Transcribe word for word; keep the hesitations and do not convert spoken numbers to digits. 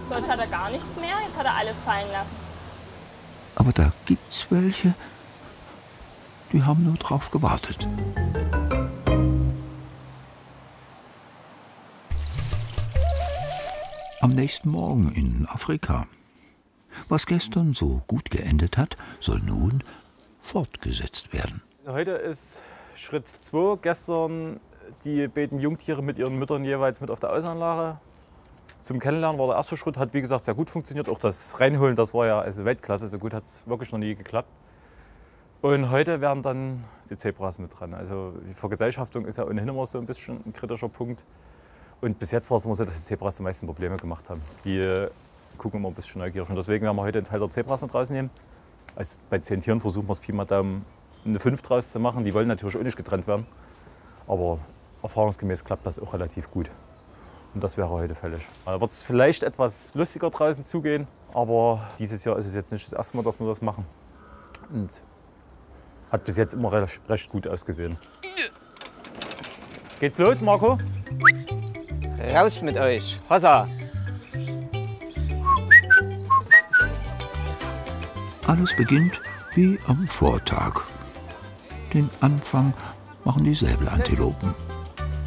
So, jetzt hat er gar nichts mehr, jetzt hat er alles fallen lassen. Aber da gibt's welche, die haben nur drauf gewartet. Am nächsten Morgen in Afrika. Was gestern so gut geendet hat, soll nun fortgesetzt werden. Heute ist Schritt zwei. Gestern die beiden Jungtiere mit ihren Müttern jeweils mit auf der Außenanlage. Zum Kennenlernen war der erste Schritt, hat wie gesagt sehr gut funktioniert. Auch das Reinholen, das war ja also Weltklasse, so gut hat es wirklich noch nie geklappt. Und heute wären dann die Zebras mit dran. Also die Vergesellschaftung ist ja ohnehin immer so ein bisschen ein kritischer Punkt. Und bis jetzt war es immer so, dass die Zebras die meisten Probleme gemacht haben. Die gucken immer ein bisschen neugierig. Und deswegen werden wir heute einen Teil der Zebras mit rausnehmen. Also bei zehn Tieren versuchen wir es Pi mal Daumen eine fünf draus zu machen. Die wollen natürlich auch nicht getrennt werden. Aber erfahrungsgemäß klappt das auch relativ gut. Und das wäre heute fällig. Da wird es vielleicht etwas lustiger draußen zugehen. Aber dieses Jahr ist es jetzt nicht das erste Mal, dass wir das machen. Und hat bis jetzt immer recht, recht gut ausgesehen. Geht's los, Marco? Raus mit euch, Hossa! Alles beginnt wie am Vortag. Den Anfang machen die Säbelantilopen.